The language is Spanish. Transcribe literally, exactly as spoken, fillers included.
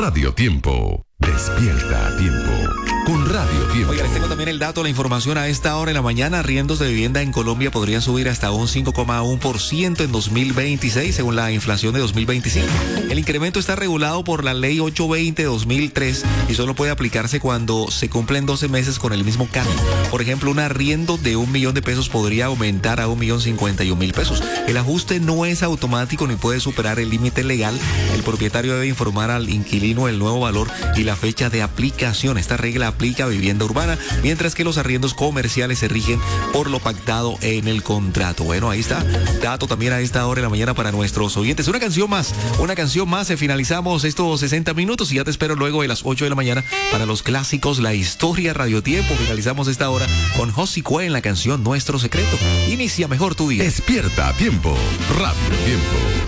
Radio Tiempo. Despierta a tiempo con Radio Tiempo. Oiga, les tengo también el dato, la información a esta hora en la mañana. Arriendos de vivienda en Colombia podrían subir hasta un cinco coma uno por ciento en dos mil veintiséis, según la inflación de dos mil veinticinco. El incremento está regulado por la ley ochocientos veinte de dos mil tres y solo puede aplicarse cuando se cumplen doce meses con el mismo cambio. Por ejemplo, un arriendo de un millón de pesos podría aumentar a un millón cincuenta y un mil pesos. El ajuste no es automático ni puede superar el límite legal. El propietario debe informar al inquilino el nuevo valor y la fecha de aplicación. Esta regla aplica a vivienda urbana, mientras que los arriendos comerciales se rigen por lo pactado en el contrato. Bueno, ahí está. Dato también a esta hora de la mañana para nuestros oyentes. Una canción más, una canción más. Finalizamos estos sesenta minutos y ya te espero luego de las ocho de la mañana para los clásicos, la historia, Radio Tiempo. Finalizamos esta hora con Josicue en la canción Nuestro Secreto. Inicia mejor tu día. Despierta a tiempo. Radio Tiempo.